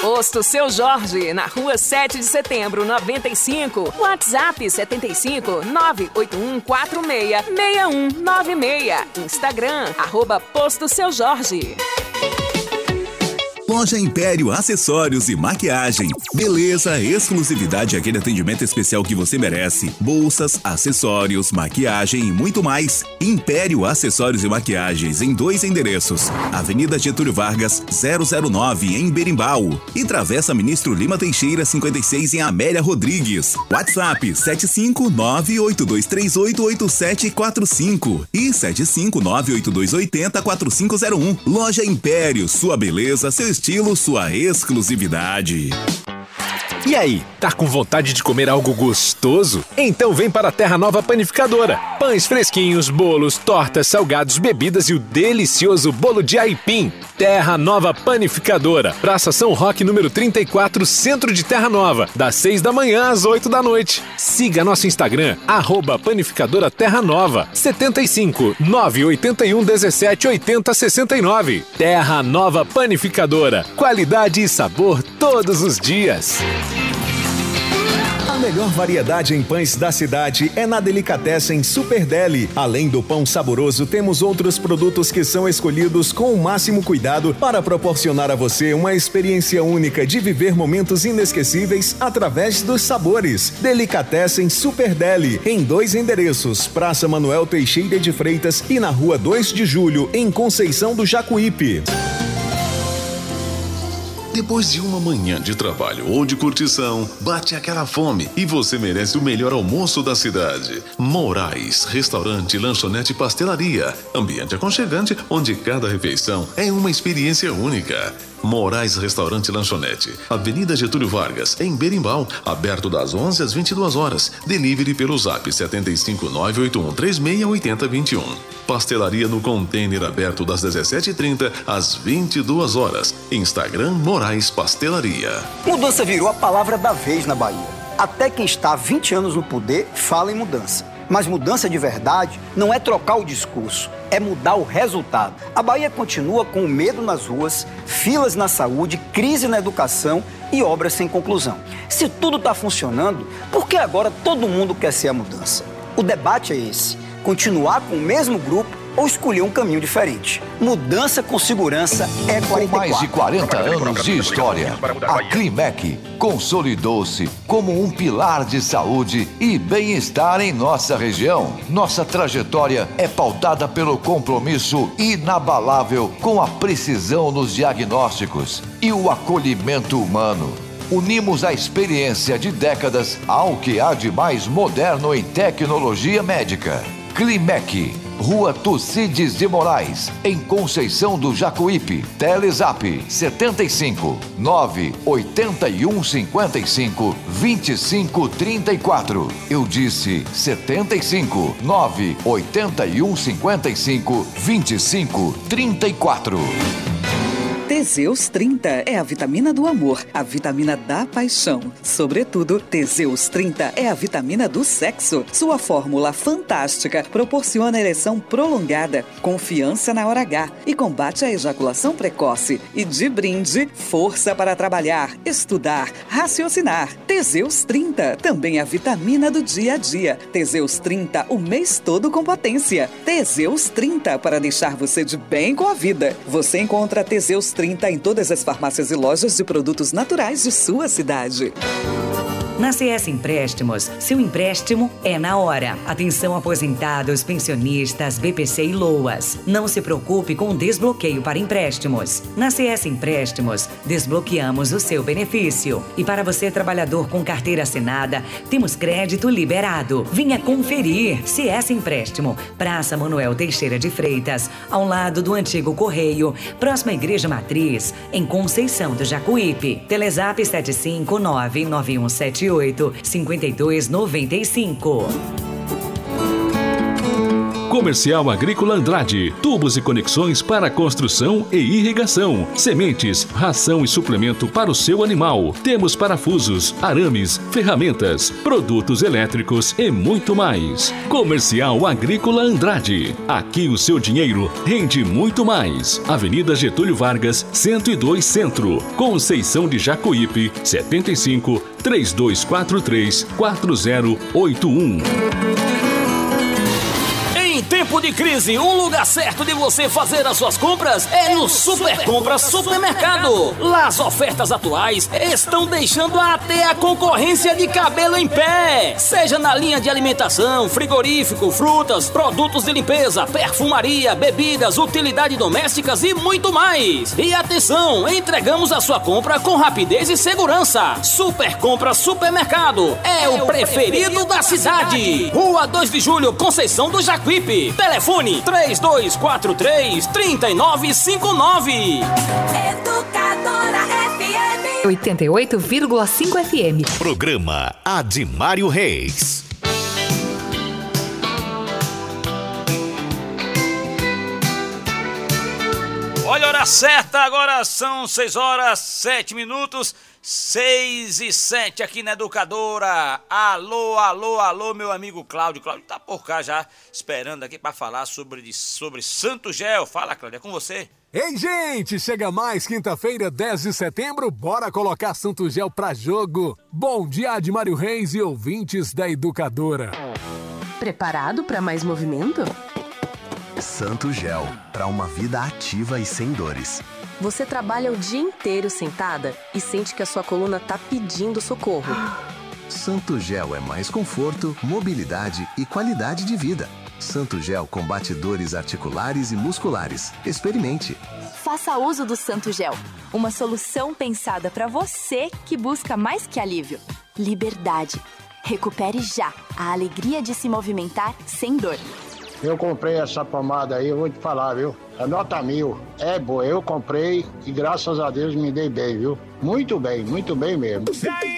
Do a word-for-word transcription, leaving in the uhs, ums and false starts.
Posto Seu Jorge, na rua sete de setembro, noventa e cinco. WhatsApp setenta e cinco, nove oito um quatro seis, seis um nove seis. Instagram, arroba Posto Seu Jorge. Loja Império Acessórios e Maquiagem. Beleza, exclusividade e aquele atendimento especial que você merece. Bolsas, acessórios, maquiagem e muito mais. Império Acessórios e Maquiagens em dois endereços. Avenida Getúlio Vargas, zero zero nove, em Berimbau. E Travessa Ministro Lima Teixeira, cinquenta e seis, em Amélia Rodrigues. WhatsApp sete cinco nove oito dois três oito oito sete quatro cinco e sete cinco nove oito dois oito zero quatro cinco zero um. Loja Império, sua beleza, seu estilo, sua exclusividade. E aí, tá com vontade de comer algo gostoso? Então vem para a Terra Nova Panificadora. Pães fresquinhos, bolos, tortas, salgados, bebidas e o delicioso bolo de aipim. Terra Nova Panificadora. Praça São Roque, número trinta e quatro, Centro de Terra Nova. Das seis da manhã às oito da noite. Siga nosso Instagram, arroba Panificadora Terra Nova. setenta e cinco, nove oito um, dezessete, oitenta, sessenta e nove. Terra Nova Panificadora. Qualidade e sabor todos os dias. A melhor variedade em pães da cidade é na Delicatessen Super Deli. Além do pão saboroso, temos outros produtos que são escolhidos com o máximo cuidado para proporcionar a você uma experiência única de viver momentos inesquecíveis através dos sabores. Delicatessen Super Deli, em dois endereços, Praça Manuel Teixeira de Freitas e na Rua dois de Julho, em Conceição do Jacuípe. Depois de uma manhã de trabalho ou de curtição, bate aquela fome e você merece o melhor almoço da cidade. Moraes, restaurante, lanchonete e pastelaria. Ambiente aconchegante, onde cada refeição é uma experiência única. Moraes Restaurante e Lanchonete, Avenida Getúlio Vargas, em Berimbau, aberto das onze às vinte e duas horas. Delivery pelo zap setenta e cinco, nove oito um três seis, oito zero dois um. Pastelaria no container aberto das dezessete e trinta às vinte e duas horas. Instagram Moraes Pastelaria. Mudança virou a palavra da vez na Bahia. Até quem está há vinte anos no poder fala em mudança. Mas mudança de verdade não é trocar o discurso, é mudar o resultado. A Bahia continua com medo nas ruas, filas na saúde, crise na educação e obras sem conclusão. Se tudo está funcionando, por que agora todo mundo quer ser a mudança? O debate é esse: continuar com o mesmo grupo ou escolher um caminho diferente. Mudança com segurança é quarenta e quatro. Com mais de quarenta anos de história, a Climec consolidou-se como um pilar de saúde e bem-estar em nossa região. Nossa trajetória é pautada pelo compromisso inabalável com a precisão nos diagnósticos e o acolhimento humano. Unimos a experiência de décadas ao que há de mais moderno em tecnologia médica. Climec, Rua Tucídides de Moraes, em Conceição do Jacuípe. Telezap setenta e cinco, nove oito um, cinquenta e cinco, vinte e cinco, trinta e quatro. Eu disse setenta e cinco, nove oito um, cinquenta e cinco, vinte e cinco, trinta e quatro. Teseus trinta é a vitamina do amor, a vitamina da paixão. Sobretudo, Teseus trinta é a vitamina do sexo. Sua fórmula fantástica proporciona ereção prolongada, confiança na hora H e combate a ejaculação precoce. E de brinde, força para trabalhar, estudar, raciocinar. Teseus trinta, também a vitamina do dia a dia. Teseus trinta, o mês todo com potência. Teseus trinta, para deixar você de bem com a vida. Você encontra Teseus trinta em todas as farmácias e lojas de produtos naturais de sua cidade. Na C S Empréstimos, seu empréstimo é na hora. Atenção aposentados, pensionistas, B P C e LOAS. Não se preocupe com o desbloqueio para empréstimos. Na C S Empréstimos, desbloqueamos o seu benefício. E para você, trabalhador com carteira assinada, temos crédito liberado. Venha conferir. C S Empréstimo, Praça Manuel Teixeira de Freitas, ao lado do antigo Correio, próxima à Igreja Matriz, em Conceição do Jacuípe. Telezap sete cinco nove nove um sete oito, cinco dois nove cinco. Comercial Agrícola Andrade, tubos e conexões para construção e irrigação, sementes, ração e suplemento para o seu animal. Temos parafusos, arames, ferramentas, produtos elétricos e muito mais. Comercial Agrícola Andrade. Aqui o seu dinheiro rende muito mais. Avenida Getúlio Vargas, cento e dois Centro. Conceição de Jacuípe, setenta e cinco, três dois quatro três, quatro zero oito um. Em tempo de crise, um lugar certo de você fazer as suas compras é no Super Compras Supermercado. Lá as ofertas atuais estão deixando até a concorrência de cabelo em pé. Seja na linha de alimentação, frigorífico, frutas, produtos de limpeza, perfumaria, bebidas, utilidades domésticas e muito mais. E atenção, entregamos a sua compra com rapidez e segurança. Super Compras Supermercado é o preferido da cidade. Rua dois de Julho, Conceição do Jacuípe. Telefone três dois quatro três, três nove cinco nove. Educadora F M oitenta e oito vírgula cinco F M. Programa Adimário Reis. Olha a hora certa, agora são seis horas, sete minutos. seis e sete aqui na Educadora. Alô, alô, alô, meu amigo Cláudio. Cláudio tá por cá já, esperando aqui para falar sobre, sobre Santo Gel. Fala, Cláudio, é com você. Ei, gente, chega mais quinta-feira, dez de setembro, bora colocar Santo Gel pra jogo. Bom dia, Adimário Reis e ouvintes da Educadora. Preparado para mais movimento? Santo Gel, para uma vida ativa e sem dores. Você trabalha o dia inteiro sentada e sente que a sua coluna tá pedindo socorro. Santo Gel é mais conforto, mobilidade e qualidade de vida. Santo Gel combate dores articulares e musculares. Experimente. Faça uso do Santo Gel, uma solução pensada para você que busca mais que alívio. Liberdade. Recupere já a alegria de se movimentar sem dor. Eu comprei essa pomada aí, eu vou te falar, viu? É nota mil. É boa, eu comprei e graças a Deus me dei bem, viu? Muito bem, muito bem mesmo.